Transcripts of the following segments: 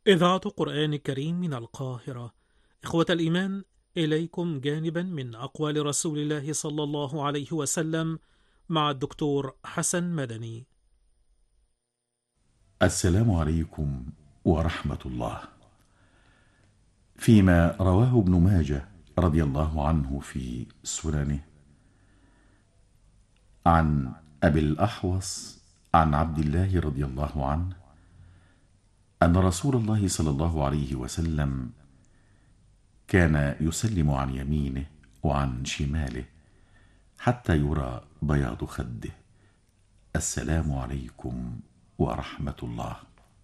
إذاعة قرآن كريم من القاهرة. إخوة الإيمان، إليكم جانبا من أقوال رسول الله صلى الله عليه وسلم مع الدكتور حسن مدني. السلام عليكم ورحمة الله. فيما رواه ابن ماجه رضي الله عنه في سننه عن أبي الأحوص عن عبد الله رضي الله عنه أن رسول الله صلى الله عليه وسلم كان يسلم عن يمينه وعن شماله حتى يرى بياض خده: السلام عليكم ورحمة الله.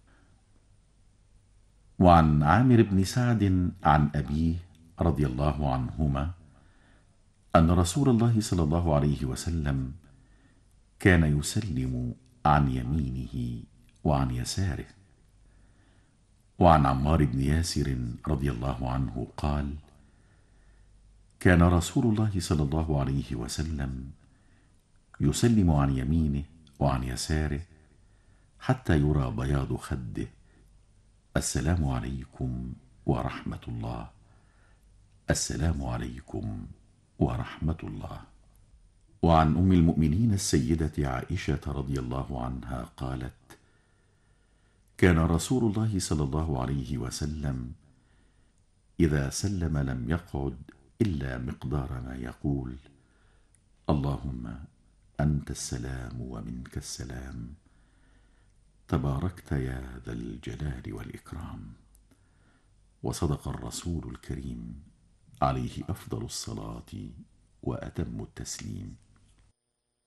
وعن عامر بن سعد عن أبيه رضي الله عنهما أن رسول الله صلى الله عليه وسلم كان يسلم عن يمينه وعن يساره. وعن عمار بن ياسر رضي الله عنه قال: كان رسول الله صلى الله عليه وسلم يسلم عن يمينه وعن يساره حتى يرى بياض خده: السلام عليكم ورحمة الله، السلام عليكم ورحمة الله. وعن أم المؤمنين السيدة عائشة رضي الله عنها قالت: كان رسول الله صلى الله عليه وسلم إذا سلم لم يقعد إلا مقدار ما يقول: اللهم أنت السلام ومنك السلام، تباركت يا ذا الجلال والإكرام. وصدق الرسول الكريم عليه أفضل الصلاة وأتم التسليم.